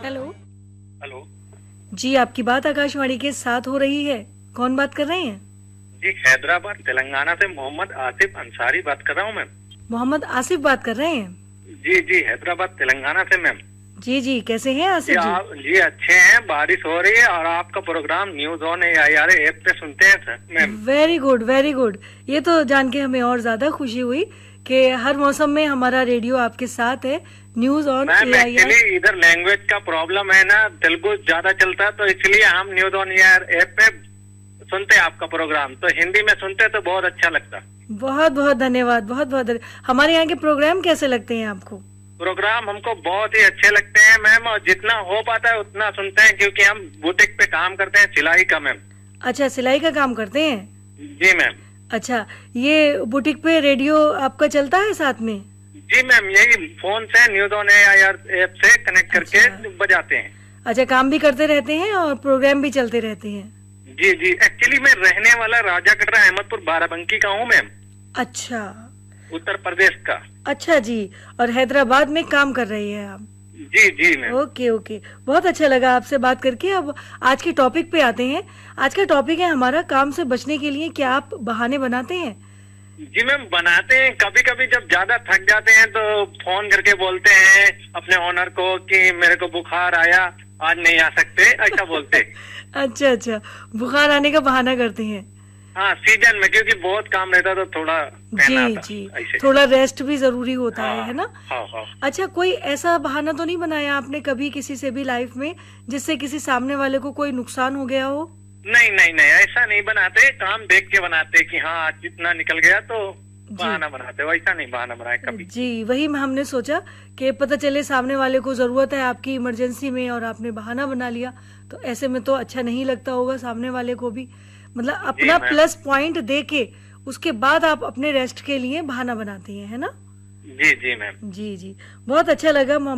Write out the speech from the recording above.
Hello. Hello. जी, आपकी बात आकाशवाणी के साथ हो रही है। कौन बात कर रहे हैं? जी, हैदराबाद तेलंगाना से मोहम्मद आसिफ अंसारी बात कर रहा हूँ मैम। मोहम्मद आसिफ बात कर रहे हैं? जी जी, हैदराबाद तेलंगाना से मैम। जी जी, कैसे हैं जी आसिफ जी? आप जी अच्छे हैं, बारिश हो रही है और आपका programme news on AIR app पे सुनते हैं sir ma'am. Very good very good. ये तो जान के हमें और ज्यादा खुशी हुई कि हर मौसम में हमारा रेडियो आपके साथ है। News on ma'am AIR। Actually इधर लैंग्वेज का प्रॉब्लम है ना, तेलुगु ज्यादा चलता है तो इसलिए हम न्यूज ऑन AIR ऐप पे सुनते हैं आपका प्रोग्राम, तो हिंदी में सुनते तो बहुत अच्छा लगता। बहुत बहुत धन्यवाद, बहुत बहुत हमारे यहाँ के प्रोग्राम कैसे लगते हैं आपको? प्रोग्राम हमको बहुत ही अच्छे लगते हैं मैम, और जितना हो पाता है उतना सुनते हैं क्योंकि हम बुटीक पे काम करते हैं सिलाई का मैम। अच्छा, सिलाई का काम करते हैं? जी मैम। अच्छा, ये बुटीक पे रेडियो आपका चलता है साथ में? जी मैम, यही फोन से न्यूज ऑन AIR ऐप से कनेक्ट करके बजाते हैं। अच्छा, काम भी करते रहते हैं और प्रोग्राम भी चलते रहते हैं? जी जी, एक्चुअली मैं रहने वाला राजा कटरा अहमदपुर बाराबंकी का हूँ मैम। अच्छा, उत्तर प्रदेश का। अच्छा जी। और हैदराबाद में काम कर रही है आप? जी जी मैम। ओके ओके, बहुत अच्छा लगा आपसे बात करके। अब आज के टॉपिक पे आते हैं। आज का टॉपिक है हमारा, काम से बचने के लिए क्या आप बहाने बनाते हैं? जी मैम, बनाते हैं। कभी कभी जब ज्यादा थक जाते हैं तो फोन करके बोलते हैं अपने ओनर को कि मेरे को बुखार आया, आज नहीं आ सकते, ऐसा बोलते। अच्छा अच्छा, बुखार आने का बहाना करते हैं? हाँ, सीजन में क्योंकि बहुत काम रहता तो थोड़ा कहना जी था जी, ऐसे। थोड़ा रेस्ट भी जरूरी होता है ना? हाँ हाँ। अच्छा, कोई ऐसा बहाना तो नहीं बनाया आपने कभी किसी से भी लाइफ में, जिससे किसी सामने वाले को कोई नुकसान हो गया हो? नहीं नहीं नहीं, ऐसा नहीं बनाते। काम देख के बनाते कि हाँ आज जितना निकल गया तो बहाना बनाते, वैसा नहीं बहाना बनाए कभी। जी, वही हमने सोचा कि पता चले सामने वाले को जरूरत है आपकी इमरजेंसी में और आपने बहाना बना लिया, तो ऐसे में तो अच्छा नहीं लगता होगा सामने वाले को भी। मतलब अपना प्लस पॉइंट दे के उसके बाद आप अपने रेस्ट के लिए बहाना बनाती हैं, है ना? जी जी मैम। जी जी, बहुत अच्छा लगा।